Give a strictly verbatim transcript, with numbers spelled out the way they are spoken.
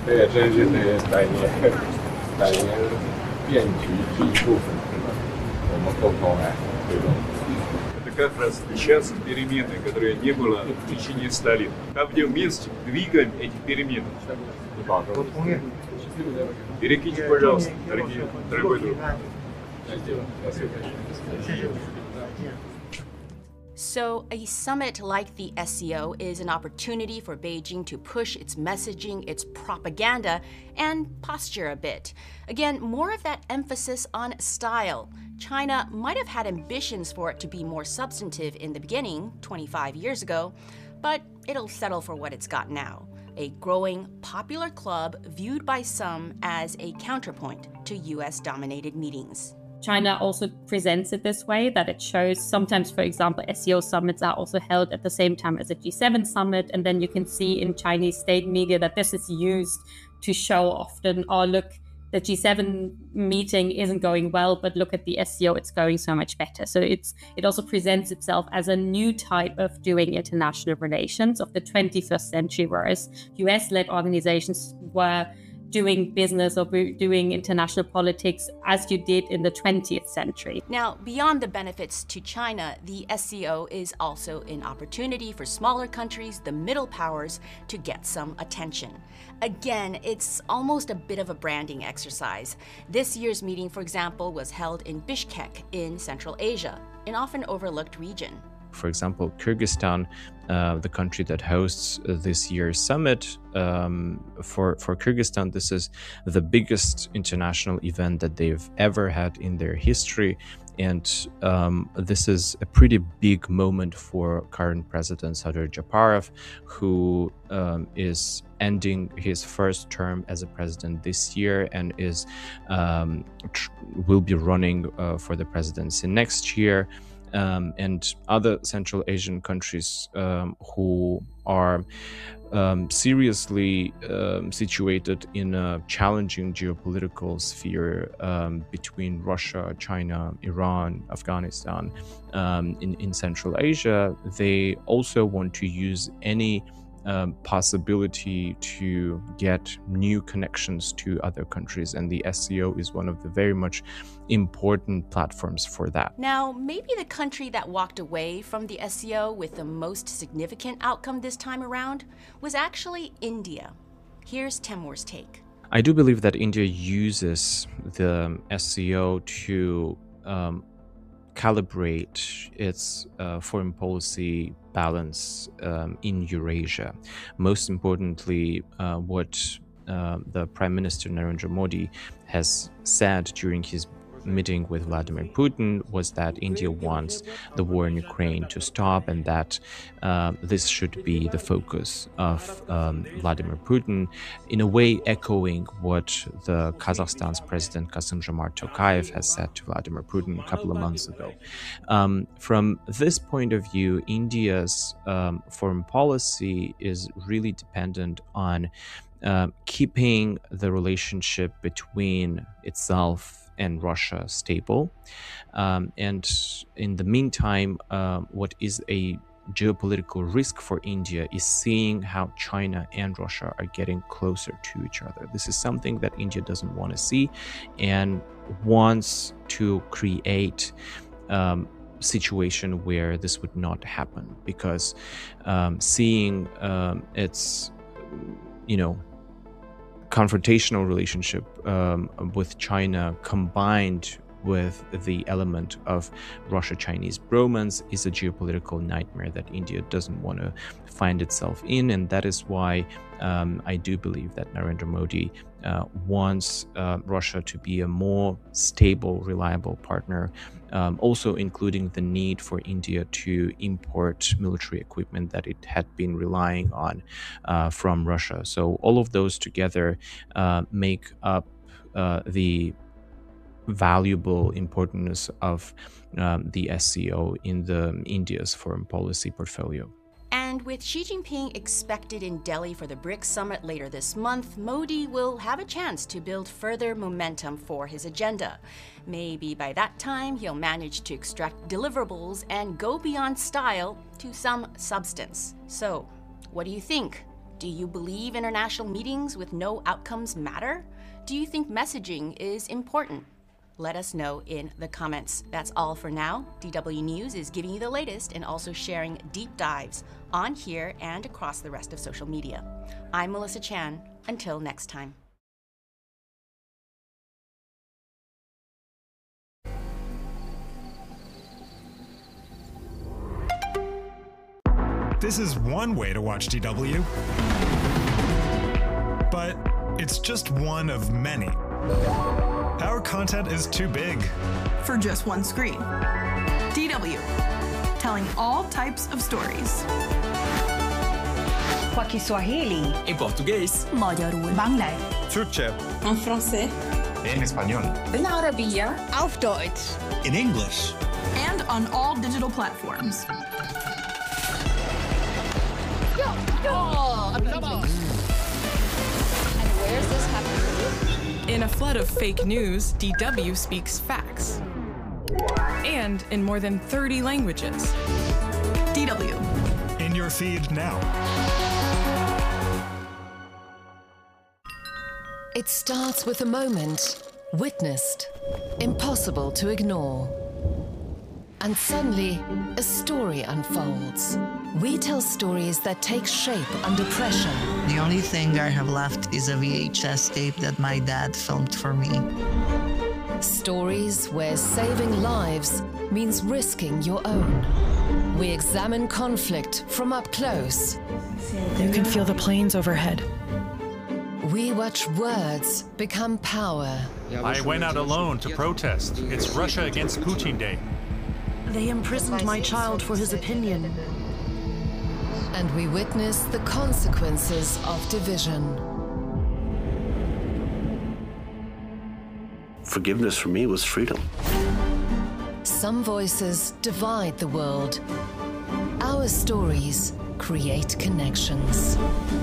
这也真是这个百年百年变局之一部分，是吧？我们共同来推动。 Это как раз сейчас перемены, которые не было в течение ста лет. Там, где вместе двигаем эти перемены. Перекиньте, пожалуйста, дорогие, дорогой друг. So, a summit like the S C O is an opportunity for Beijing to push its messaging, its propaganda, and posture a bit. Again, more of that emphasis on style. China might have had ambitions for it to be more substantive in the beginning, twenty-five years ago, but it'll settle for what it's got now. A growing, popular club viewed by some as a counterpoint to U S-dominated meetings. China also presents it this way, that it shows sometimes, for example, S C O summits are also held at the same time as a G seven summit. And then you can see in Chinese state media that this is used to show often, oh, look, the G seven meeting isn't going well, but look at the S C O, it's going so much better. So it's it also presents itself as a new type of doing international relations of the twenty-first century, whereas U S-led organizations were doing business or doing international politics as you did in the twentieth century. Now, beyond the benefits to China, the S C O is also an opportunity for smaller countries, the middle powers, to get some attention. Again, it's almost a bit of a branding exercise. This year's meeting, for example, was held in Bishkek in Central Asia, an often overlooked region. For example, Kyrgyzstan, uh, the country that hosts this year's summit, um, for, for Kyrgyzstan, this is the biggest international event that they've ever had in their history. And um, this is a pretty big moment for current President Sadyr Japarov, who um, is ending his first term as a president this year and is um, tr- will be running uh, for the presidency next year. Um, and other Central Asian countries um, who are um, seriously um, situated in a challenging geopolitical sphere um, between Russia, China, Iran, Afghanistan, um, in, in Central Asia, they also want to use any Um, possibility to get new connections to other countries, and the S C O is one of the very much important platforms for that. Now, maybe the country that walked away from the S C O with the most significant outcome this time around was actually India. Here's Temur's take. I do believe that India uses the S C O to um, calibrate its uh, foreign policy balance um, in Eurasia. Most importantly, uh, what uh, the Prime Minister Narendra Modi has said during his meeting with Vladimir Putin was that India wants the war in Ukraine to stop, and that uh, this should be the focus of um, Vladimir Putin, in a way echoing what the Kazakhstan's President Kassym-Jomart Tokayev has said to Vladimir Putin a couple of months ago. Um, from this point of view, India's um, foreign policy is really dependent on uh, keeping the relationship between itself and Russia stable. Um, and in the meantime, uh, what is a geopolitical risk for India is seeing how China and Russia are getting closer to each other. This is something that India doesn't want to see and wants to create um, situation where this would not happen, because um, seeing um, its, you know, confrontational relationship um, with China combined with the element of Russia-Chinese bromance is a geopolitical nightmare that India doesn't want to find itself in, and that is why um, I do believe that Narendra Modi uh, wants uh, Russia to be a more stable, reliable partner, um, also including the need for India to import military equipment that it had been relying on uh, from Russia. So all of those together uh, make up uh, the valuable importance of um, the S C O in the India's foreign policy portfolio. And with Xi Jinping expected in Delhi for the BRICS summit later this month, Modi will have a chance to build further momentum for his agenda. Maybe by that time, he'll manage to extract deliverables and go beyond style to some substance. So, what do you think? Do you believe international meetings with no outcomes matter? Do you think messaging is important? Let us know in the comments. That's all for now. D W News is giving you the latest and also sharing deep dives on here and across the rest of social media. I'm Melissa Chan. Until next time. This is one way to watch D W, but it's just one of many. Our content is too big for just one screen. D W, telling all types of stories. Kwa Kiswahili. Em português. Magyarul. Bangla. Türkçe. En français. En español. بالعربية. Auf Deutsch. In English. And on all digital platforms. And where's this happening? In a flood of fake news, D W speaks facts. And in more than thirty languages. D W. In your feed now. It starts with a moment, witnessed, impossible to ignore. And suddenly, a story unfolds. We tell stories that take shape under pressure. The only thing I have left is a V H S tape that my dad filmed for me. Stories where saving lives means risking your own. We examine conflict from up close. You can feel the planes overhead. We watch words become power. I went out alone to protest. It's Russia against Putin Day. They imprisoned my child for his opinion. And we witness the consequences of division. Forgiveness for me was freedom. Some voices divide the world. Our stories create connections.